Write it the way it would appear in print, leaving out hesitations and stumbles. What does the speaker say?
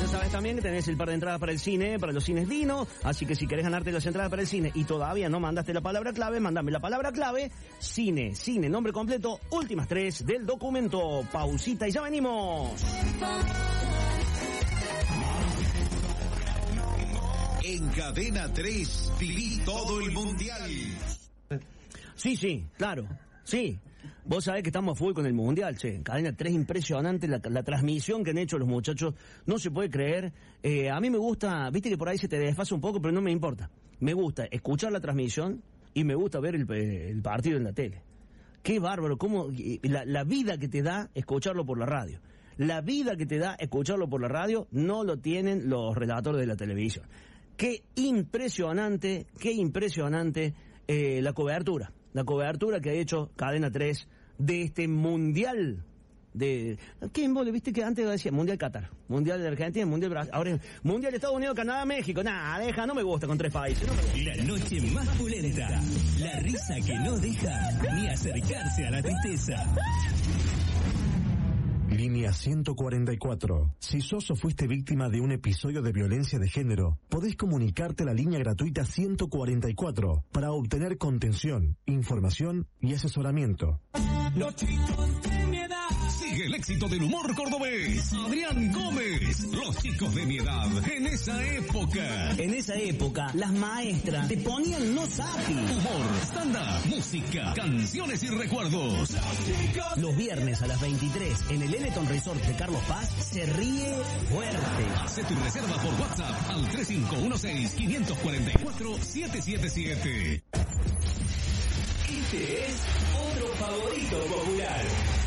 sabes también que tenés el par de entradas para el cine, para los cines Dino, así que si querés ganarte las entradas para el cine y todavía no mandaste la palabra clave, mandame la palabra clave, cine, nombre completo, últimas 3 del documento. Pausita y ya venimos. En Cadena 3 viví todo el mundial. Sí, claro, sí. Vos sabés que estamos a full con el mundial, che. Cadena 3, impresionante la transmisión que han hecho los muchachos, no se puede creer. A mí me gusta, viste que por ahí se te desfasa un poco, pero no me importa. Me gusta escuchar la transmisión y me gusta ver el partido en la tele. Qué bárbaro, cómo la vida que te da escucharlo por la radio. La vida que te da escucharlo por la radio no lo tienen los relatores de la televisión. Qué impresionante la cobertura que ha hecho Cadena 3 de este mundial de... ¿Qué embole? Viste que antes decía Mundial Qatar, Mundial de Argentina, Mundial Brasil, ahora es Mundial de Estados Unidos, Canadá, México. No me gusta con 3 países. La noche más pulenta, la risa que no deja ni acercarse a la tristeza. Línea 144. Si sos o fuiste víctima de un episodio de violencia de género, podés comunicarte a la línea gratuita 144 para obtener contención, información y asesoramiento. Los chicos de mi edad. Sigue el éxito del humor cordobés. Adrián Gómez. Los chicos de mi edad. En esa época, las maestras te ponían no sapi. Humor, stand-up, música, canciones y recuerdos. Los viernes a las 23 en el Eleton Resort de Carlos Paz se ríe fuerte. Hace tu reserva por WhatsApp al 3516-544-777. Este es otro favorito popular.